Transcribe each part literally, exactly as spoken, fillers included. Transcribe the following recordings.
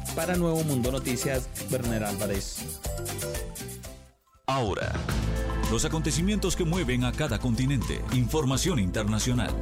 Para Nuevo Mundo Noticias, Werner Álvarez. Ahora, los acontecimientos que mueven a cada continente. Información internacional.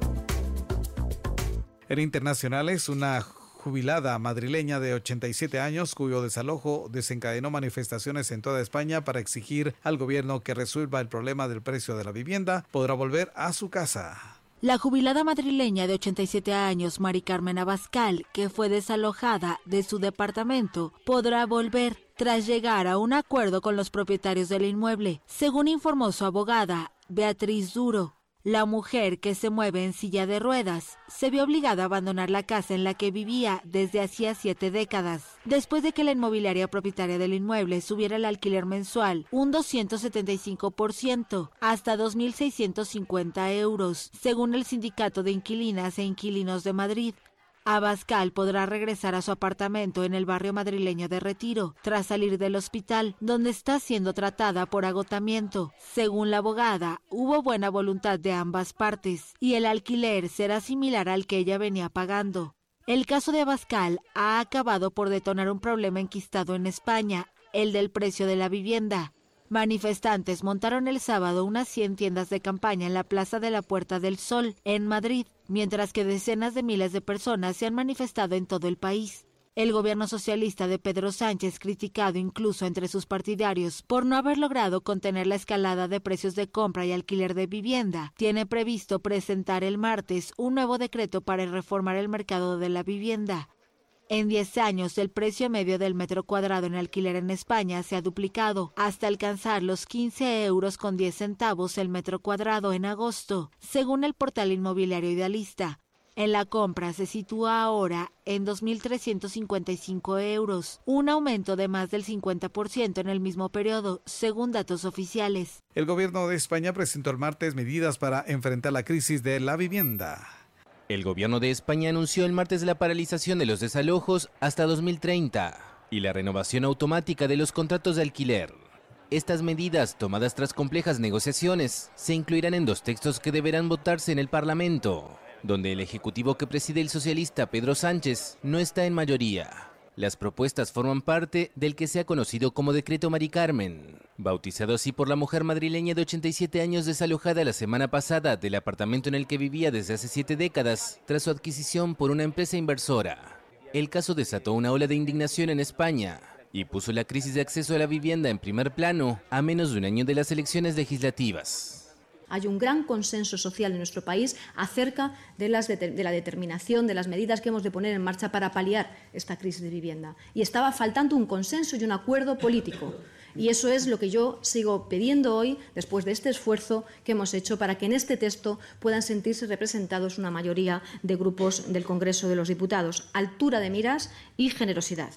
En internacionales, una jubilada madrileña de ochenta y siete años, cuyo desalojo desencadenó manifestaciones en toda España para exigir al gobierno que resuelva el problema del precio de la vivienda, podrá volver a su casa. La jubilada madrileña de ochenta y siete años, Mari Carmen Abascal, que fue desalojada de su departamento, podrá volver tras llegar a un acuerdo con los propietarios del inmueble, según informó su abogada, Beatriz Duro. La mujer, que se mueve en silla de ruedas, se vio obligada a abandonar la casa en la que vivía desde hacía siete décadas, después de que la inmobiliaria propietaria del inmueble subiera el alquiler mensual un doscientos setenta y cinco por ciento, hasta dos mil seiscientos cincuenta euros, según el Sindicato de Inquilinas e Inquilinos de Madrid. Abascal podrá regresar a su apartamento en el barrio madrileño de Retiro, tras salir del hospital, donde está siendo tratada por agotamiento. Según la abogada, hubo buena voluntad de ambas partes, y el alquiler será similar al que ella venía pagando. El caso de Abascal ha acabado por detonar un problema enquistado en España, el del precio de la vivienda. Manifestantes montaron el sábado unas cien tiendas de campaña en la Plaza de la Puerta del Sol, en Madrid, mientras que decenas de miles de personas se han manifestado en todo el país. El gobierno socialista de Pedro Sánchez, criticado incluso entre sus partidarios por no haber logrado contener la escalada de precios de compra y alquiler de vivienda, tiene previsto presentar el martes un nuevo decreto para reformar el mercado de la vivienda. En diez años, el precio medio del metro cuadrado en alquiler en España se ha duplicado, hasta alcanzar los quince euros con diez centavos el metro cuadrado en agosto, según el portal inmobiliario Idealista. En la compra se sitúa ahora en dos mil trescientos cincuenta y cinco euros, un aumento de más del cincuenta por ciento en el mismo periodo, según datos oficiales. El gobierno de España presentó el martes medidas para enfrentar la crisis de la vivienda. El gobierno de España anunció el martes la paralización de los desalojos hasta dos mil treinta y la renovación automática de los contratos de alquiler. Estas medidas, tomadas tras complejas negociaciones, se incluirán en dos textos que deberán votarse en el Parlamento, donde el ejecutivo que preside el socialista Pedro Sánchez no está en mayoría. Las propuestas forman parte del que se ha conocido como Decreto Mari Carmen, bautizado así por la mujer madrileña de ochenta y siete años desalojada la semana pasada del apartamento en el que vivía desde hace siete décadas tras su adquisición por una empresa inversora. El caso desató una ola de indignación en España y puso la crisis de acceso a la vivienda en primer plano a menos de un año de las elecciones legislativas. Hay un gran consenso social en nuestro país acerca de, las de, de la determinación, de las medidas que hemos de poner en marcha para paliar esta crisis de vivienda. Y estaba faltando un consenso y un acuerdo político. Y eso es lo que yo sigo pidiendo hoy, después de este esfuerzo que hemos hecho, para que en este texto puedan sentirse representados una mayoría de grupos del Congreso de los Diputados. Altura de miras y generosidad.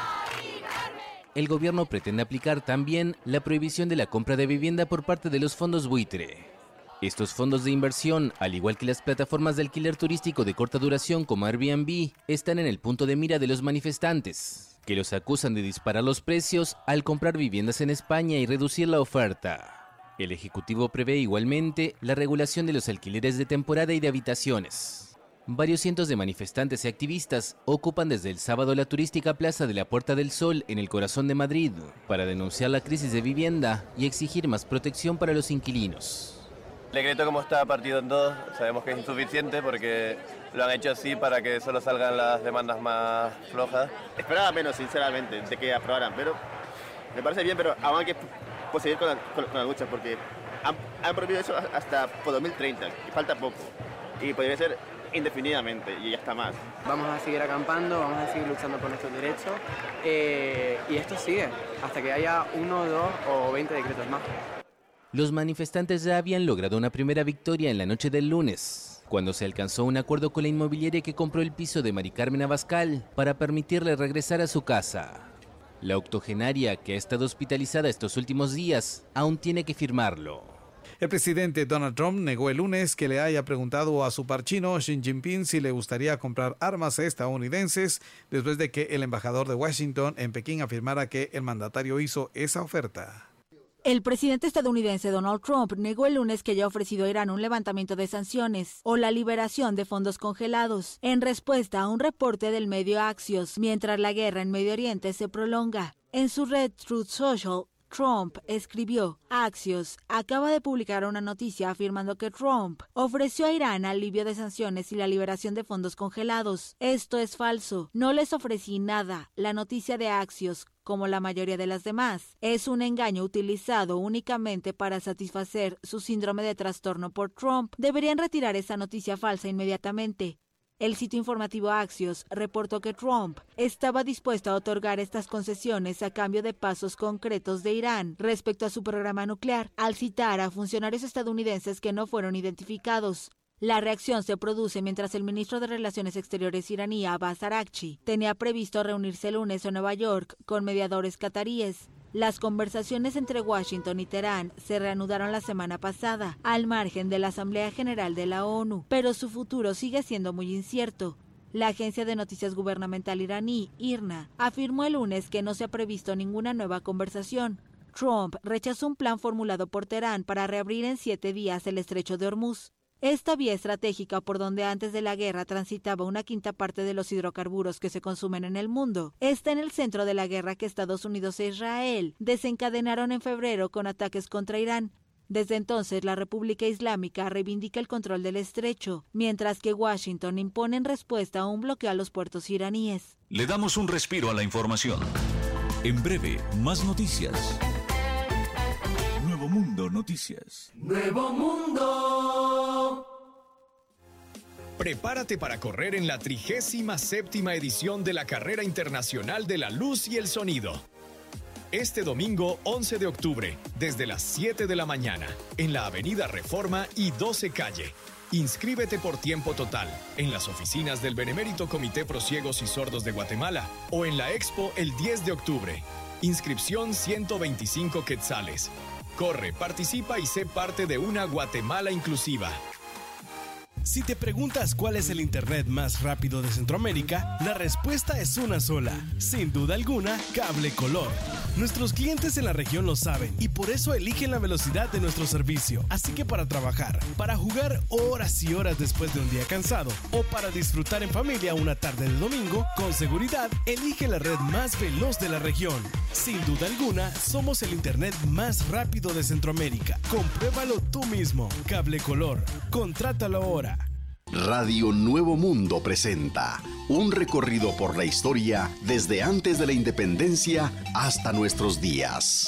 El gobierno pretende aplicar también la prohibición de la compra de vivienda por parte de los fondos buitre. Estos fondos de inversión, al igual que las plataformas de alquiler turístico de corta duración como Airbnb, están en el punto de mira de los manifestantes, que los acusan de disparar los precios al comprar viviendas en España y reducir la oferta. El Ejecutivo prevé igualmente la regulación de los alquileres de temporada y de habitaciones. Varios cientos de manifestantes y activistas ocupan desde el sábado la turística Plaza de la Puerta del Sol en el corazón de Madrid para denunciar la crisis de vivienda y exigir más protección para los inquilinos. El decreto, como está partido en dos, sabemos que es insuficiente porque lo han hecho así para que solo salgan las demandas más flojas. Esperaba menos, sinceramente, de que aprobaran, pero me parece bien, pero aún hay que seguir con la, con, con la lucha porque han, han prohibido eso hasta por dos mil treinta, y falta poco, y podría ser indefinidamente y hasta más. Vamos a seguir acampando, vamos a seguir luchando por nuestros derechos eh, y esto sigue hasta que haya uno, dos o veinte decretos más. Los manifestantes ya habían logrado una primera victoria en la noche del lunes, cuando se alcanzó un acuerdo con la inmobiliaria que compró el piso de Mari Carmen Abascal para permitirle regresar a su casa. La octogenaria, que ha estado hospitalizada estos últimos días, aún tiene que firmarlo. El presidente Donald Trump negó el lunes que le haya preguntado a su par chino Xi Jinping si le gustaría comprar armas estadounidenses después de que el embajador de Washington en Pekín afirmara que el mandatario hizo esa oferta. El presidente estadounidense Donald Trump negó el lunes que haya ofrecido a Irán un levantamiento de sanciones o la liberación de fondos congelados, en respuesta a un reporte del medio Axios, mientras la guerra en Medio Oriente se prolonga. En su red Truth Social, Trump escribió: Axios acaba de publicar una noticia afirmando que Trump ofreció a Irán alivio de sanciones y la liberación de fondos congelados. Esto es falso. No les ofrecí nada. La noticia de Axios, como la mayoría de las demás, es un engaño utilizado únicamente para satisfacer su síndrome de trastorno por Trump. Deberían retirar esa noticia falsa inmediatamente. El sitio informativo Axios reportó que Trump estaba dispuesto a otorgar estas concesiones a cambio de pasos concretos de Irán respecto a su programa nuclear, al citar a funcionarios estadounidenses que no fueron identificados. La reacción se produce mientras el ministro de Relaciones Exteriores iraní, Abbas Araghchi, tenía previsto reunirse el lunes en Nueva York con mediadores cataríes. Las conversaciones entre Washington y Teherán se reanudaron la semana pasada, al margen de la Asamblea General de la ONU, pero su futuro sigue siendo muy incierto. La agencia de noticias gubernamental iraní, I R N A, afirmó el lunes que no se ha previsto ninguna nueva conversación. Trump rechazó un plan formulado por Teherán para reabrir en siete días el estrecho de Hormuz. Esta vía estratégica por donde antes de la guerra transitaba una quinta parte de los hidrocarburos que se consumen en el mundo, está en el centro de la guerra que Estados Unidos e Israel desencadenaron en febrero con ataques contra Irán. Desde entonces, la República Islámica reivindica el control del estrecho, mientras que Washington impone en respuesta a un bloqueo a los puertos iraníes. Le damos un respiro a la información. En breve, más noticias. Nuevo Mundo Noticias. Nuevo Mundo. Prepárate para correr en la trigésima séptima edición de la Carrera Internacional de la Luz y el Sonido. Este domingo once de octubre, desde las siete de la mañana, en la Avenida Reforma y doce Calle. Inscríbete por tiempo total en las oficinas del Benemérito Comité Prociegos y Sordos de Guatemala o en la Expo el diez de octubre. Inscripción ciento veinticinco quetzales. Corre, participa y sé parte de una Guatemala inclusiva. Si te preguntas cuál es el internet más rápido de Centroamérica, la respuesta es una sola. Sin duda alguna, Cable Color. Nuestros clientes en la región lo saben y por eso eligen la velocidad de nuestro servicio. Así que para trabajar, para jugar horas y horas después de un día cansado o para disfrutar en familia una tarde de domingo, con seguridad, elige la red más veloz de la región. Sin duda alguna, somos el internet más rápido de Centroamérica. Compruébalo tú mismo. Cable Color. Contrátalo ahora. Radio Nuevo Mundo presenta un recorrido por la historia desde antes de la independencia hasta nuestros días.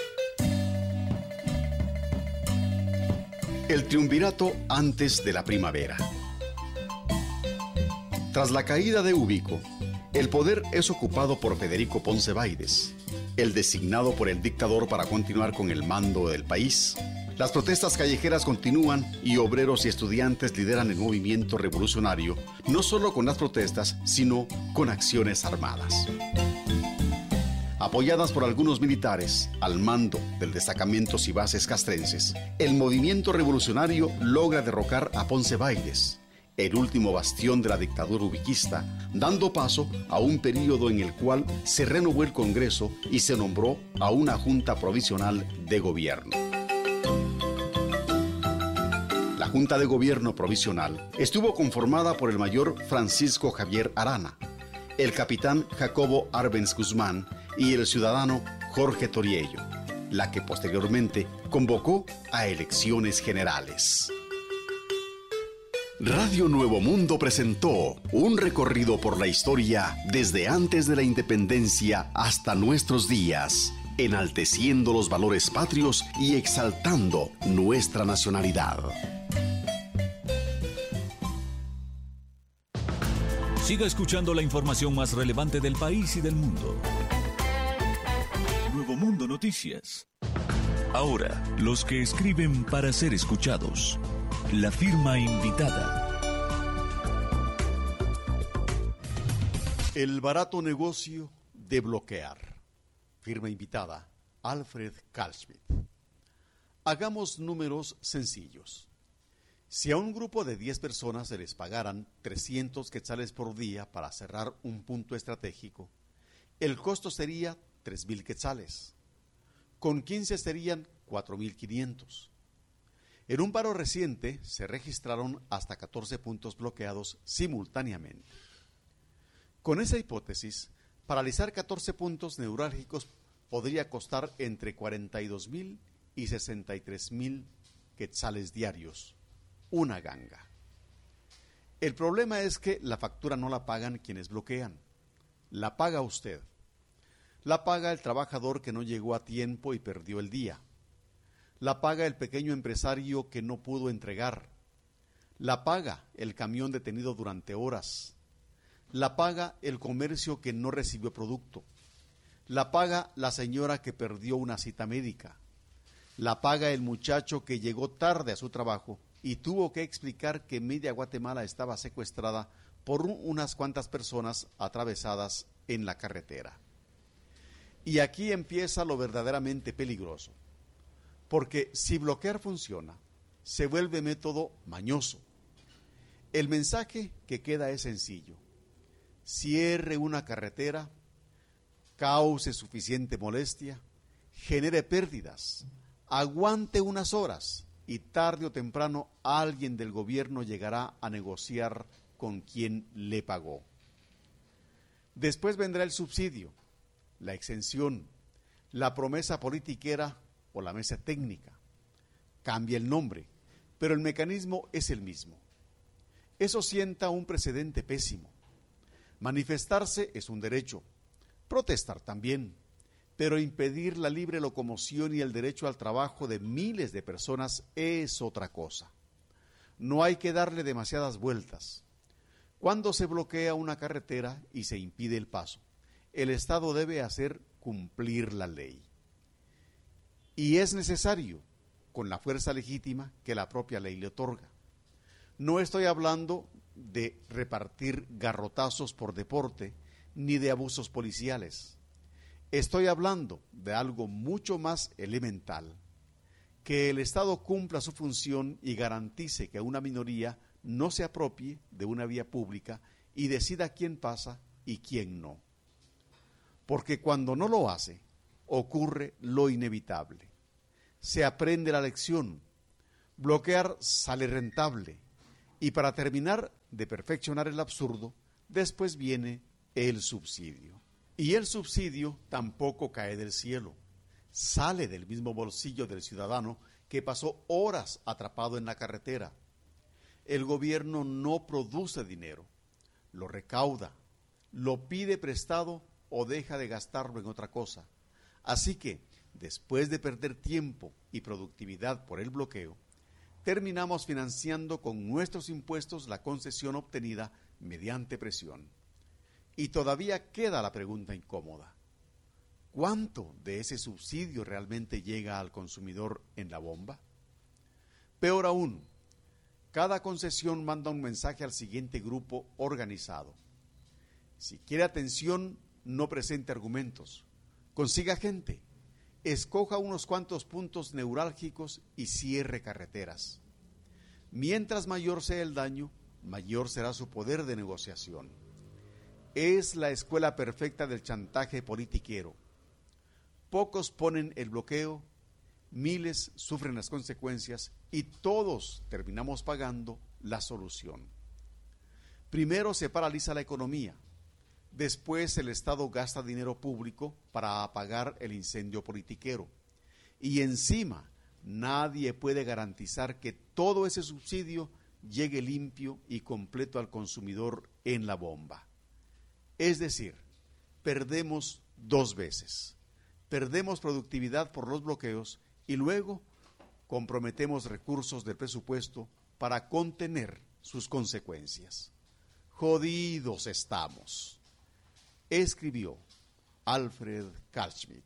El triunvirato antes de la primavera. Tras la caída de Ubico, el poder es ocupado por Federico Ponce Báides, el designado por el dictador para continuar con el mando del país. Las protestas callejeras continúan y obreros y estudiantes lideran el movimiento revolucionario, no solo con las protestas, sino con acciones armadas. Apoyadas por algunos militares al mando del destacamentos y bases castrenses, el movimiento revolucionario logra derrocar a Ponce Báides, el último bastión de la dictadura ubiquista, dando paso a un período en el cual se renovó el Congreso y se nombró a una Junta Provisional de Gobierno. La Junta de Gobierno Provisional estuvo conformada por el mayor Francisco Javier Arana, el capitán Jacobo Arbenz Guzmán y el ciudadano Jorge Toriello, la que posteriormente convocó a elecciones generales. Radio Nuevo Mundo presentó un recorrido por la historia desde antes de la independencia hasta nuestros días, enalteciendo los valores patrios y exaltando nuestra nacionalidad. Siga escuchando la información más relevante del país y del mundo. Nuevo Mundo Noticias. Ahora, los que escriben para ser escuchados. La firma invitada. El barato negocio de bloquear. Firma invitada, Alfred Karlschmidt. Hagamos números sencillos. Si a un grupo de diez personas se les pagaran trescientos quetzales por día para cerrar un punto estratégico, el costo sería tres mil quetzales. Con quince serían cuatro mil quinientos. En un paro reciente se registraron hasta catorce puntos bloqueados simultáneamente. Con esa hipótesis, paralizar catorce puntos neurálgicos podría costar entre cuarenta y dos mil y sesenta y tres mil quetzales diarios, una ganga. El problema es que la factura no la pagan quienes bloquean, la paga usted. La paga el trabajador que no llegó a tiempo y perdió el día. La paga el pequeño empresario que no pudo entregar. La paga el camión detenido durante horas. La paga el comercio que no recibió producto. La paga la señora que perdió una cita médica. La paga el muchacho que llegó tarde a su trabajo y tuvo que explicar que media Guatemala estaba secuestrada por unas cuantas personas atravesadas en la carretera. Y aquí empieza lo verdaderamente peligroso, porque si bloquear funciona, se vuelve método mañoso. El mensaje que queda es sencillo: cierre una carretera, cause suficiente molestia, genere pérdidas, aguante unas horas y tarde o temprano alguien del gobierno llegará a negociar con quien le pagó. Después vendrá el subsidio, la exención, la promesa politiquera o la mesa técnica. Cambia el nombre, pero el mecanismo es el mismo. Eso sienta un precedente pésimo. Manifestarse es un derecho, protestar también, pero impedir la libre locomoción y el derecho al trabajo de miles de personas es otra cosa. No hay que darle demasiadas vueltas. Cuando se bloquea una carretera y se impide el paso, el Estado debe hacer cumplir la ley. Y es necesario, con la fuerza legítima que la propia ley le otorga. No estoy hablando de repartir garrotazos por deporte, ni de abusos policiales. Estoy hablando de algo mucho más elemental, que el Estado cumpla su función y garantice que una minoría no se apropie de una vía pública y decida quién pasa y quién no. Porque cuando no lo hace, ocurre lo inevitable. Se aprende la lección, bloquear sale rentable, y para terminar de perfeccionar el absurdo, después viene el subsidio. Y el subsidio tampoco cae del cielo, sale del mismo bolsillo del ciudadano que pasó horas atrapado en la carretera. El gobierno no produce dinero, lo recauda, lo pide prestado o deja de gastarlo en otra cosa. Así que, después de perder tiempo y productividad por el bloqueo, terminamos financiando con nuestros impuestos la concesión obtenida mediante presión. Y todavía queda la pregunta incómoda: ¿cuánto de ese subsidio realmente llega al consumidor en la bomba? Peor aún, cada concesión manda un mensaje al siguiente grupo organizado: si quiere atención, no presente argumentos, consiga gente, escoja unos cuantos puntos neurálgicos y cierre carreteras. Mientras mayor sea el daño, mayor será su poder de negociación. Es la escuela perfecta del chantaje politiquero. Pocos ponen el bloqueo, miles sufren las consecuencias y todos terminamos pagando la solución. Primero se paraliza la economía, después el Estado gasta dinero público para apagar el incendio politiquero y encima nadie puede garantizar que todo ese subsidio llegue limpio y completo al consumidor en la bomba. Es decir, perdemos dos veces. Perdemos productividad por los bloqueos y luego comprometemos recursos del presupuesto para contener sus consecuencias. Jodidos estamos. Escribió Alfred Kalschmidt.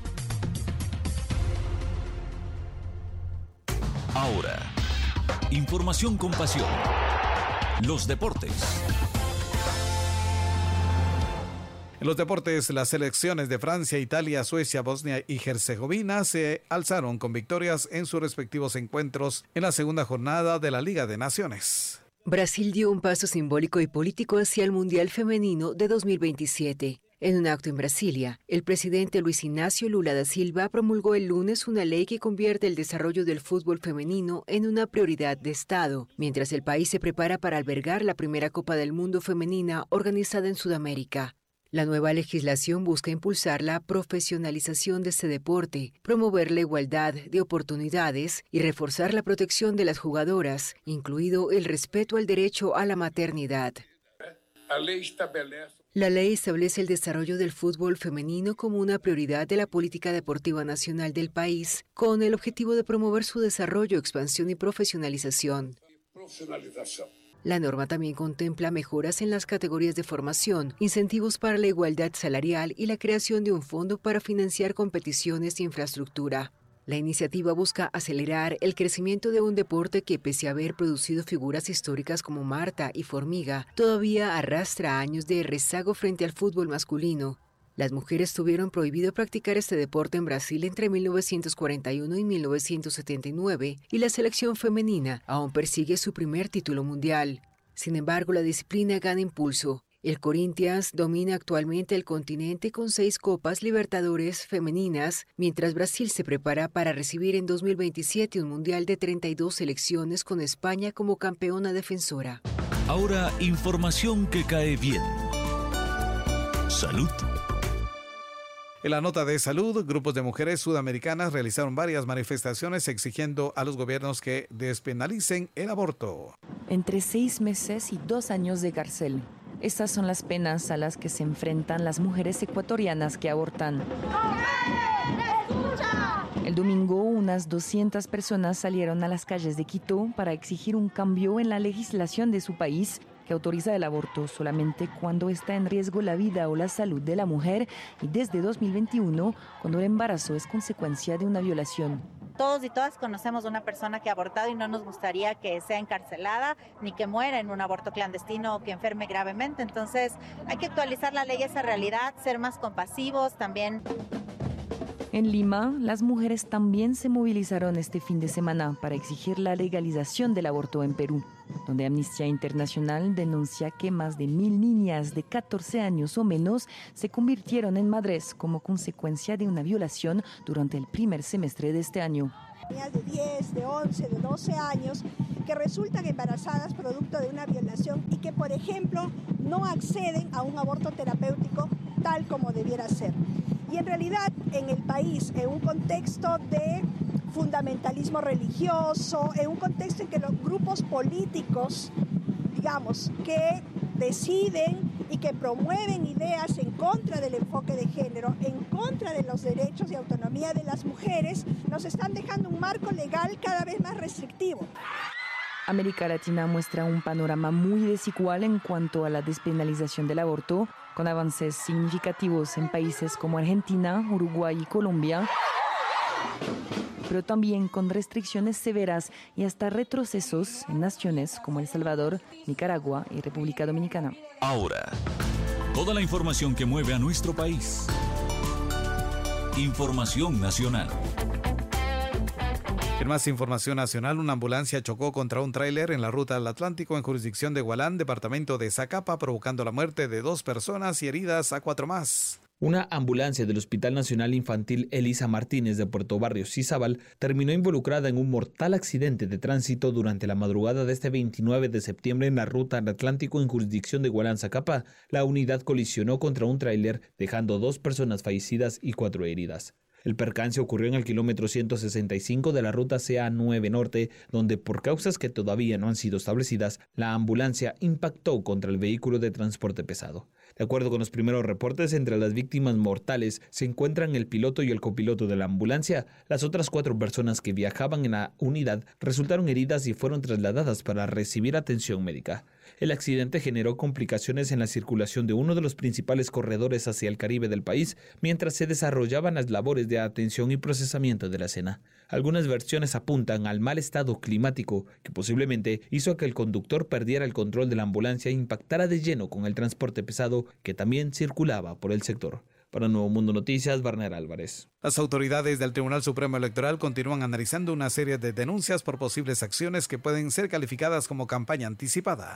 Ahora, información con pasión. Los deportes. En los deportes, las selecciones de Francia, Italia, Suecia, Bosnia y Herzegovina se alzaron con victorias en sus respectivos encuentros en la segunda jornada de la Liga de Naciones. Brasil dio un paso simbólico y político hacia el Mundial Femenino de dos mil veintisiete. En un acto en Brasilia, el presidente Luis Ignacio Lula da Silva promulgó el lunes una ley que convierte el desarrollo del fútbol femenino en una prioridad de Estado, mientras el país se prepara para albergar la primera Copa del Mundo femenina organizada en Sudamérica. La nueva legislación busca impulsar la profesionalización de este deporte, promover la igualdad de oportunidades y reforzar la protección de las jugadoras, incluido el respeto al derecho a la maternidad. La ley establece el desarrollo del fútbol femenino como una prioridad de la política deportiva nacional del país, con el objetivo de promover su desarrollo, expansión y profesionalización. La norma también contempla mejoras en las categorías de formación, incentivos para la igualdad salarial y la creación de un fondo para financiar competiciones y infraestructura. La iniciativa busca acelerar el crecimiento de un deporte que, pese a haber producido figuras históricas como Marta y Formiga, todavía arrastra años de rezago frente al fútbol masculino. Las mujeres tuvieron prohibido practicar este deporte en Brasil entre mil novecientos cuarenta y uno y mil novecientos setenta y nueve, y la selección femenina aún persigue su primer título mundial. Sin embargo, la disciplina gana impulso. El Corinthians domina actualmente el continente con seis Copas Libertadores femeninas, mientras Brasil se prepara para recibir en dos mil veintisiete un mundial de treinta y dos selecciones con España como campeona defensora. Ahora, información que cae bien. Salud. En la nota de salud, grupos de mujeres sudamericanas realizaron varias manifestaciones exigiendo a los gobiernos que despenalicen el aborto. Entre seis meses y dos años de cárcel. Estas son las penas a las que se enfrentan las mujeres ecuatorianas que abortan. El domingo, unas doscientas personas salieron a las calles de Quito para exigir un cambio en la legislación de su país que autoriza el aborto solamente cuando está en riesgo la vida o la salud de la mujer y desde dos mil veintiuno cuando el embarazo es consecuencia de una violación. Todos y todas conocemos una persona que ha abortado y no nos gustaría que sea encarcelada ni que muera en un aborto clandestino o que enferme gravemente. Entonces hay que actualizar la ley a esa realidad, ser más compasivos también. En Lima, las mujeres también se movilizaron este fin de semana para exigir la legalización del aborto en Perú, donde Amnistía Internacional denuncia que más de mil niñas de catorce años o menos se convirtieron en madres como consecuencia de una violación durante el primer semestre de este año. Niñas de diez, de once, de doce años que resultan embarazadas producto de una violación y que, por ejemplo, no acceden a un aborto terapéutico tal como debiera ser. Y en realidad, en el país, en un contexto de fundamentalismo religioso, en un contexto en que los grupos políticos, digamos, que deciden y que promueven ideas en contra del enfoque de género, en contra de los derechos y autonomía de las mujeres, nos están dejando un marco legal cada vez más restrictivo. América Latina muestra un panorama muy desigual en cuanto a la despenalización del aborto, con avances significativos en países como Argentina, Uruguay y Colombia, pero también con restricciones severas y hasta retrocesos en naciones como El Salvador, Nicaragua y República Dominicana. Ahora, toda la información que mueve a nuestro país. Información nacional. En más información nacional, una ambulancia chocó contra un tráiler en la ruta del Atlántico en jurisdicción de Gualán, departamento de Zacapa, provocando la muerte de dos personas y heridas a cuatro más. Una ambulancia del Hospital Nacional Infantil Elisa Martínez de Puerto Barrios, Izabal, terminó involucrada en un mortal accidente de tránsito durante la madrugada de este veintinueve de septiembre en la ruta del Atlántico en jurisdicción de Gualán, Zacapa. La unidad colisionó contra un tráiler, dejando dos personas fallecidas y cuatro heridas. El percance ocurrió en el kilómetro ciento sesenta y cinco de la ruta C A nueve Norte, donde por causas que todavía no han sido establecidas, la ambulancia impactó contra el vehículo de transporte pesado. De acuerdo con los primeros reportes, entre las víctimas mortales se encuentran el piloto y el copiloto de la ambulancia. Las otras cuatro personas que viajaban en la unidad resultaron heridas y fueron trasladadas para recibir atención médica. El accidente generó complicaciones en la circulación de uno de los principales corredores hacia el Caribe del país, mientras se desarrollaban las labores de atención y procesamiento de la escena. Algunas versiones apuntan al mal estado climático, que posiblemente hizo que el conductor perdiera el control de la ambulancia e impactara de lleno con el transporte pesado que también circulaba por el sector. Para Nuevo Mundo Noticias, Barner Álvarez. Las autoridades del Tribunal Supremo Electoral continúan analizando una serie de denuncias por posibles acciones que pueden ser calificadas como campaña anticipada.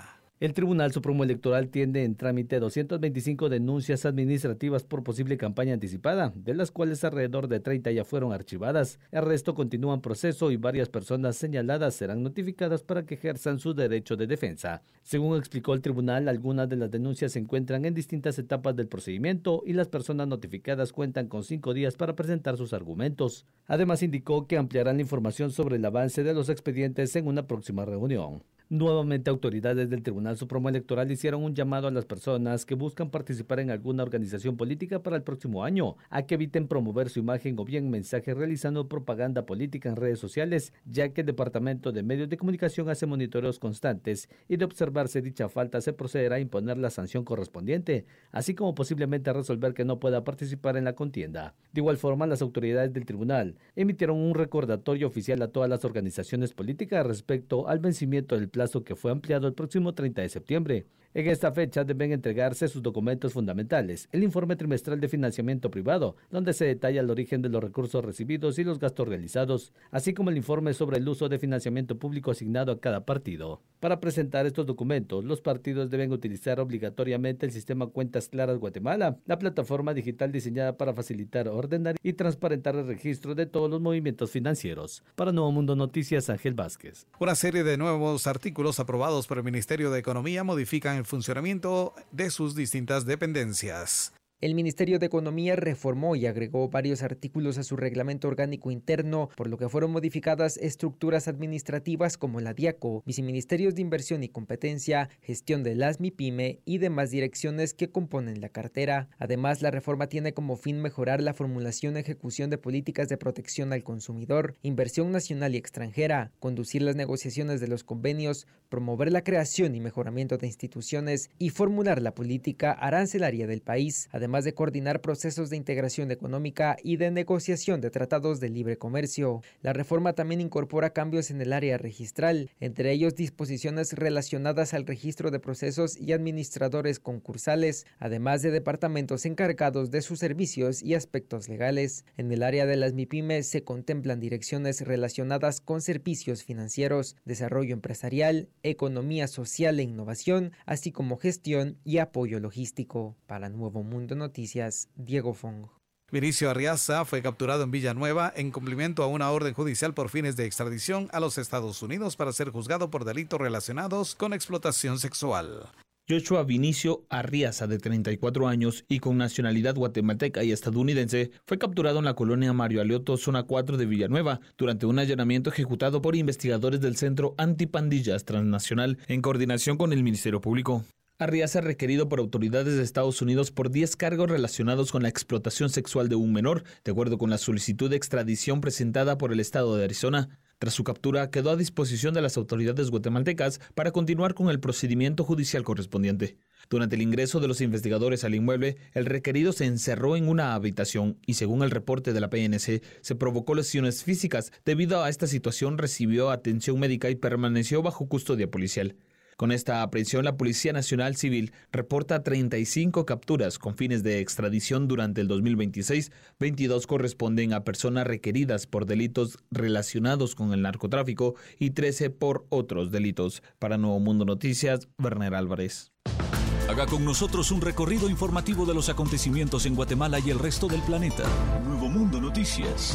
El Tribunal Supremo Electoral tiene en trámite doscientas veinticinco denuncias administrativas por posible campaña anticipada, de las cuales alrededor de treinta ya fueron archivadas. El resto continúa en proceso y varias personas señaladas serán notificadas para que ejerzan su derecho de defensa. Según explicó el tribunal, algunas de las denuncias se encuentran en distintas etapas del procedimiento y las personas notificadas cuentan con cinco días para presentar sus argumentos. Además, indicó que ampliarán la información sobre el avance de los expedientes en una próxima reunión. Nuevamente, autoridades del Tribunal Supremo Electoral hicieron un llamado a las personas que buscan participar en alguna organización política para el próximo año a que eviten promover su imagen o bien mensajes realizando propaganda política en redes sociales, ya que el Departamento de Medios de Comunicación hace monitoreos constantes y de observarse dicha falta se procederá a imponer la sanción correspondiente, así como posiblemente a resolver que no pueda participar en la contienda. De igual forma, las autoridades del tribunal emitieron un recordatorio oficial a todas las organizaciones políticas respecto al vencimiento del plazo que fue ampliado el próximo treinta de septiembre. En esta fecha deben entregarse sus documentos fundamentales, el informe trimestral de financiamiento privado, donde se detalla el origen de los recursos recibidos y los gastos realizados, así como el informe sobre el uso de financiamiento público asignado a cada partido. Para presentar estos documentos, los partidos deben utilizar obligatoriamente el sistema Cuentas Claras Guatemala, la plataforma digital diseñada para facilitar, ordenar y transparentar el registro de todos los movimientos financieros. Para Nuevo Mundo Noticias, Ángel Vázquez. Una serie de nuevos artículos aprobados por el Ministerio de Economía modifican el funcionamiento de sus distintas dependencias. El Ministerio de Economía reformó y agregó varios artículos a su reglamento orgánico interno, por lo que fueron modificadas estructuras administrativas como la DIACO, viceministerios de Inversión y Competencia, gestión de las MIPYME y demás direcciones que componen la cartera. Además, la reforma tiene como fin mejorar la formulación y ejecución de políticas de protección al consumidor, inversión nacional y extranjera, conducir las negociaciones de los convenios, promover la creación y mejoramiento de instituciones y formular la política arancelaria del país, además de coordinar procesos de integración económica y de negociación de tratados de libre comercio. La reforma también incorpora cambios en el área registral, entre ellos disposiciones relacionadas al registro de procesos y administradores concursales, además de departamentos encargados de sus servicios y aspectos legales. En el área de las MIPYMES se contemplan direcciones relacionadas con servicios financieros, desarrollo empresarial, economía social e innovación, así como gestión y apoyo logístico. Para Nuevo Mundo Noticias, Diego Fong. Vinicio Arriaza fue capturado en Villanueva en cumplimiento a una orden judicial por fines de extradición a los Estados Unidos para ser juzgado por delitos relacionados con explotación sexual. Joshua Vinicio Arriaza, de treinta y cuatro años y con nacionalidad guatemalteca y estadounidense, fue capturado en la colonia Mario Alioto, zona cuatro de Villanueva, durante un allanamiento ejecutado por investigadores del Centro Antipandillas Transnacional en coordinación con el Ministerio Público. Arriaza es requerido por autoridades de Estados Unidos por diez cargos relacionados con la explotación sexual de un menor, de acuerdo con la solicitud de extradición presentada por el estado de Arizona. Tras su captura, quedó a disposición de las autoridades guatemaltecas para continuar con el procedimiento judicial correspondiente. Durante el ingreso de los investigadores al inmueble, el requerido se encerró en una habitación y, según el reporte de la P N C, se provocó lesiones físicas. Debido a esta situación, recibió atención médica y permaneció bajo custodia policial. Con esta aprehensión, la Policía Nacional Civil reporta treinta y cinco capturas con fines de extradición durante el dos mil veintiséis. veintidós corresponden a personas requeridas por delitos relacionados con el narcotráfico y trece por otros delitos. Para Nuevo Mundo Noticias, Werner Álvarez. Haga con nosotros un recorrido informativo de los acontecimientos en Guatemala y el resto del planeta. Nuevo Mundo Noticias.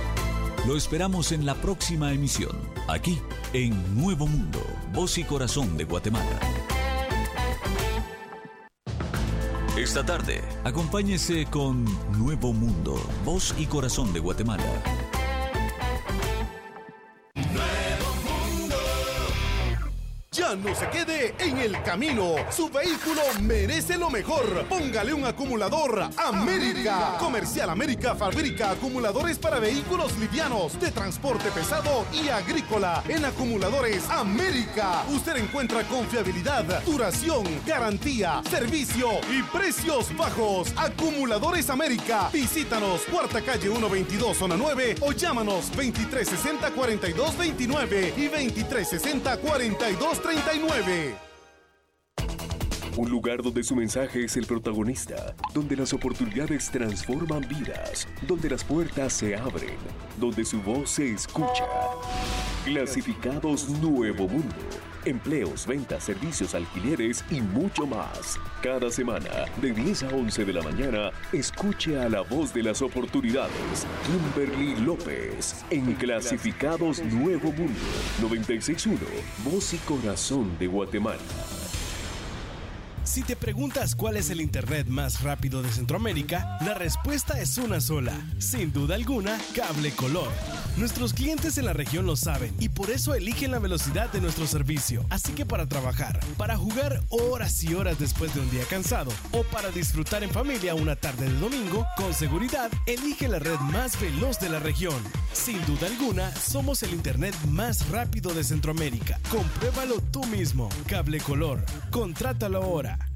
Lo esperamos en la próxima emisión, aquí en Nuevo Mundo, voz y corazón de Guatemala. Esta tarde, acompáñese con Nuevo Mundo, voz y corazón de Guatemala. Ya no se quede en el camino. Su vehículo merece lo mejor. Póngale un acumulador América. Comercial América fabrica acumuladores para vehículos livianos, de transporte pesado y agrícola. En Acumuladores América usted encuentra confiabilidad, duración, garantía, servicio y precios bajos. Acumuladores América. Visítanos, Cuarta Calle ciento veintidós, Zona nueve, o llámanos veintitrés sesenta, cuarenta y dos veintinueve y veintitrés sesenta, cuarenta y dos treinta y nueve. Un lugar donde su mensaje es el protagonista, donde las oportunidades transforman vidas, donde las puertas se abren, donde su voz se escucha. Clasificados Nuevo Mundo. empleos, ventas, servicios, alquileres y mucho más. Cada semana, de diez a once de la mañana, escuche a la voz de las oportunidades, Kimberly López, en Clasificados Nuevo Mundo, noventa y seis punto uno, voz y corazón de Guatemala. Si te preguntas cuál es el internet más rápido de Centroamérica, la respuesta es una sola. Sin duda alguna, Cable Color. Nuestros clientes en la región lo saben y por eso eligen la velocidad de nuestro servicio. Así que para trabajar, para jugar horas y horas después de un día cansado o para disfrutar en familia una tarde de domingo, con seguridad, elige la red más veloz de la región. Sin duda alguna, somos el internet más rápido de Centroamérica. Compruébalo tú mismo. Cable Color. Contrátalo ahora.